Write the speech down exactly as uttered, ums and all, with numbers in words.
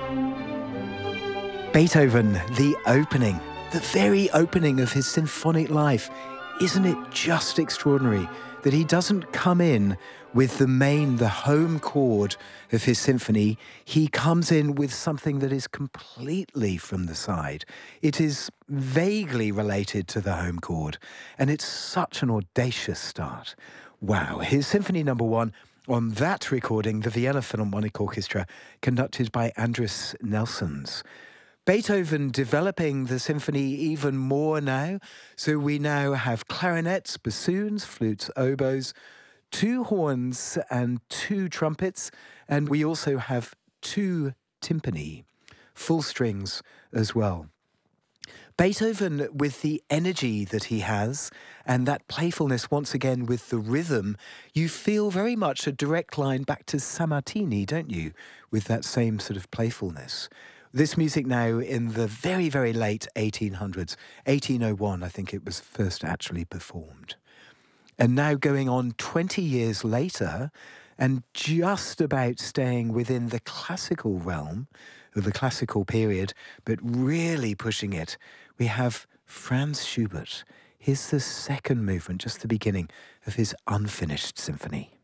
Beethoven, the opening, the very opening of his symphonic life. Isn't it just extraordinary that he doesn't come in with the main, the home chord of his symphony? He comes in with something that is completely from the side. It is vaguely related to the home chord, and it's such an audacious start. Wow, his Symphony Number One, on that recording, the Vienna Philharmonic Orchestra, conducted by Andris Nelsons. Beethoven developing the symphony even more now. So we now have clarinets, bassoons, flutes, oboes, two horns and two trumpets. And we also have two timpani, full strings as well. Beethoven, with the energy that he has and that playfulness once again with the rhythm, you feel very much a direct line back to Sammartini, don't you? With that same sort of playfulness. This music now in the very, very late eighteen hundreds, eighteen oh one, I think it was first actually performed. And now going on twenty years later, and just about staying within the classical realm of the classical period, but really pushing it, we have Franz Schubert. Here's the second movement, just the beginning of his unfinished symphony.